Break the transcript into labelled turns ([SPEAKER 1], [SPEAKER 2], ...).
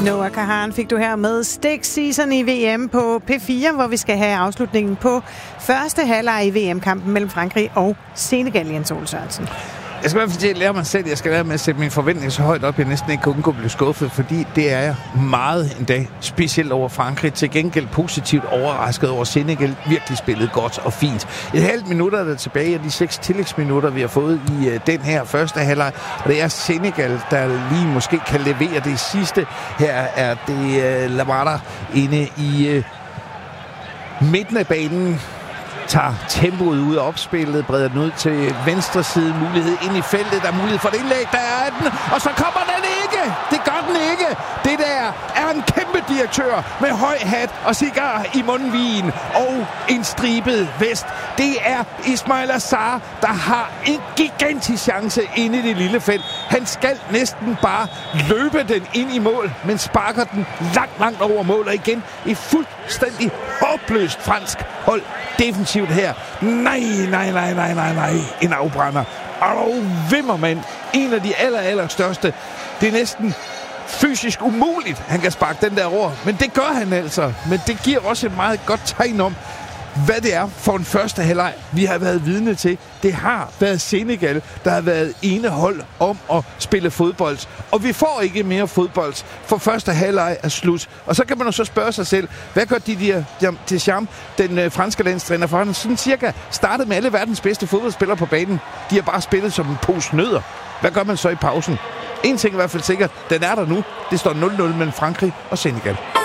[SPEAKER 1] Noah Kahan fik du her med Stick Season i VM på P4, hvor vi skal have afslutningen på første halvleg i VM-kampen mellem Frankrig og Senegal, Jens Ole Sørensen.
[SPEAKER 2] Jeg skal i hvert fald lære mig selv, jeg skal lære med at sætte mine forventninger så højt op, jeg næsten ikke kan undgå at blive skuffet, fordi det er jeg meget en dag, specielt over Frankrig. Til gengæld positivt overrasket over Senegal, virkelig spillet godt og fint. Et halvt minut er der tilbage af de 6 tillægsminutter, vi har fået i den her første halvleg, og det er Senegal, der lige måske kan levere det sidste. Her er det Lamada inde i midten af banen, tager tempoet ud af opspillet, breder den ud til venstre side, mulighed ind i feltet, der er mulighed for et indlæg, der er den, og så kommer den ikke! Det gør den ikke! Det der er en kæmpe direktør med høj hat og cigar i mundvigen og en stribet vest. Det er Ismail Assar, der har en gigantisk chance inde i det lille felt. Han skal næsten bare løbe den ind i mål, men sparker den langt over mål, og igen et fuldstændig håbløst fransk hold defensivt her. Nej. En afbrænder. Og Wimmermann, en af de allerstørste. Det er næsten fysisk umuligt, han kan sparke den der over. Men det gør han altså. Men det giver også et meget godt tegn om, hvad det er for en første halvleg, vi har været vidne til. Det har været Senegal, der har været ene hold om at spille fodbold. Og vi får ikke mere fodbold, for første halvleg er slut. Og så kan man jo så spørge sig selv, hvad gør Didier Deschamps, den franske landstræner, for han sådan cirka startede med alle verdens bedste fodboldspillere på banen. De har bare spillet som en pose nødder. Hvad gør man så i pausen? En ting er i hvert fald sikkert, den er der nu. Det står 0-0 mellem Frankrig og Senegal.